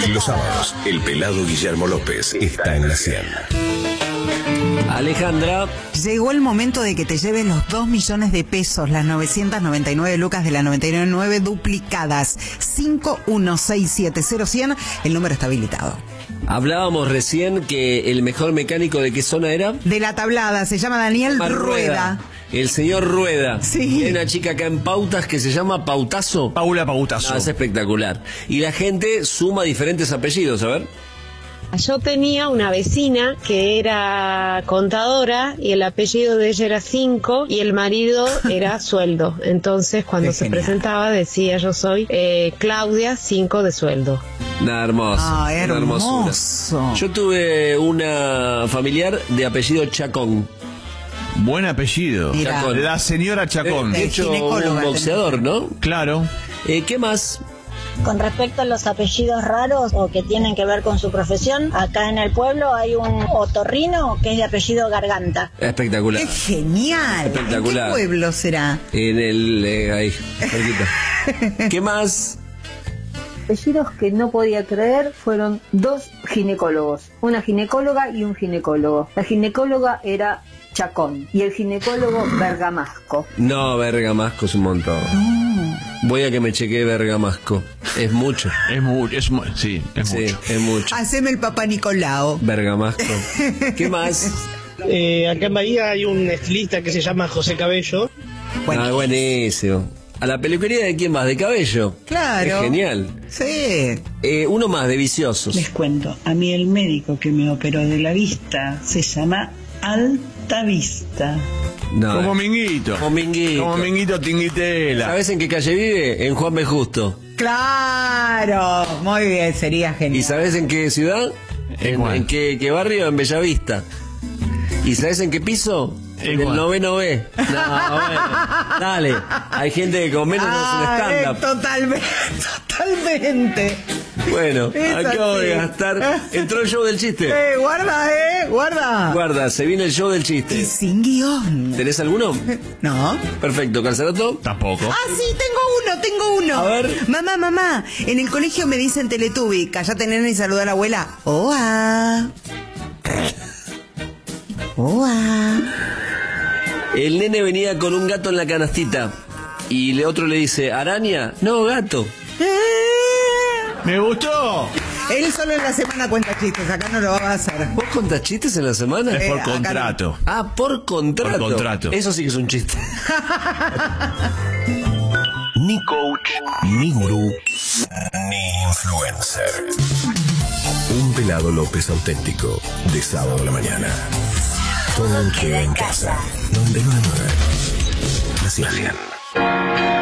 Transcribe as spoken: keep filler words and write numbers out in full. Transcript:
Los sábados, el pelado Guillermo López está en la cien. Alejandra. Llegó el momento de que te lleves los dos millones de pesos, las novecientas noventa y nueve lucas de la noventa y nueve duplicadas. cinco uno seis siete cero cien, el número está habilitado. Hablábamos recién que el mejor mecánico de qué zona era. De la Tablada, se llama Daniel Rueda. Rueda. El señor Rueda. Sí. Hay una chica acá en Pautas que se llama Pautazo. Paula Pautazo. No, es espectacular. Y la gente suma diferentes apellidos, a ver. Yo tenía una vecina que era contadora y el apellido de ella era Cinco y el marido era Sueldo. Entonces cuando Qué se genial. presentaba decía yo soy eh, Claudia Cinco de Sueldo. Nada, hermoso. Ah, una hermoso. hermosura. Yo tuve una familiar de apellido Chacón. Buen apellido. Mira. Chacón. La señora Chacón. De Eh, hecho, ginecóloga un boxeador, ¿no? Claro. Eh, ¿Qué más? Con respecto a los apellidos raros o que tienen que ver con su profesión, acá en el pueblo hay un otorrino que es de apellido Garganta. Espectacular. ¡Qué genial! Espectacular. ¿En qué pueblo será? En el... Eh, ahí, cerquita. ¿Qué más? Apellidos que no podía creer fueron dos ginecólogos, una ginecóloga y un ginecólogo. La ginecóloga era Chacón y el ginecólogo Bergamasco. No, Bergamasco es un montón. Voy a que me chequee Bergamasco. Es mucho. Es mucho. Es mu sí, es Sí, mucho. es mucho. Haceme el Papá Nicolau. Bergamasco. ¿Qué más? Eh, acá en Bahía hay un estilista que se llama José Cabello. Bueno, Ah, buenísimo. ¿A la peluquería de quién más? ¿De Cabello? Claro. Es genial. sí. Eh, uno más, de Viciosos. Les cuento, a mí el médico que me operó de la vista se llama Alta Vista. No, Como Minguito. Como Minguito. Como Minguito Tinguitela. ¿Sabes en qué calle vive? En Juan B. Justo. Claro. Muy bien, sería genial. ¿Y sabes en qué ciudad? ¿En ¿En, cuál? en qué, qué barrio? En Bellavista. ¿Y sabes en qué piso? ¿En En el cuál? noveno B. No, bueno. Dale. Hay gente que con menos no Ah, hace un eh, stand-up. totalmente, totalmente. Bueno, Es acabo de así. gastar. Entró el show del chiste. Eh, guarda, eh, guarda. Guarda, se viene el show del Y chiste. sin guión. ¿Tenés alguno? No. Perfecto, Calzarato. Tampoco. Ah, sí, tengo uno, tengo uno. A ver. Mamá, mamá, en el colegio me dicen Teletubby. Cállate, nena, y saluda a la abuela. Oa. Oa. El nene venía con un gato en la canastita. Y el otro le dice, ¿araña? No, gato. ¡Me gustó! Él solo en la semana cuenta chistes, acá no lo va a hacer. ¿Vos contás chistes en la semana? Es por acá no. contrato. Ah, por contrato. Por contrato. Eso sí que es un chiste. Ni coach, ni gurú, ni influencer. Un pelado López auténtico, de sábado a la mañana. Todo queda en casa. noventa y nueve punto nueve. La cien.